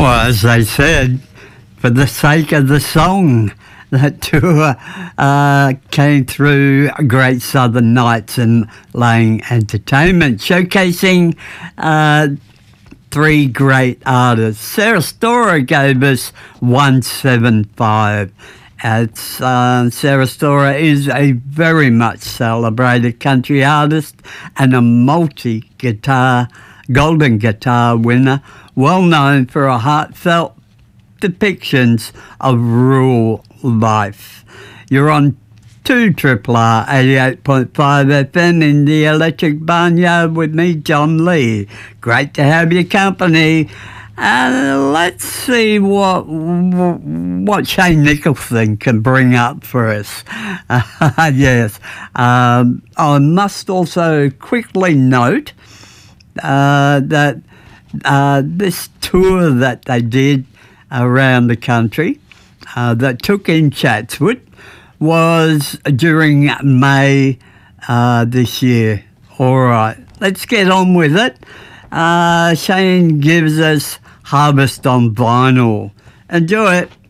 Well, as they said, for the sake of the song, that tour came through Great Southern Nights and Lang Entertainment, showcasing three great artists. Sarah Storer gave us 175. Sarah Storer is a very much celebrated country artist and a golden guitar winner, well known for her heartfelt depictions of rural life. You're on 2 Triple R 88.5 FM in the Electric Barnyard with me, John Lee. Great to have your company. Let's see what Shane Nicholson can bring up for us. Yes. I must also quickly note that this tour that they did around the country that took in Chatswood was during May this year. All right, let's get on with it. Shane gives us Harvest on Vinyl. Enjoy it.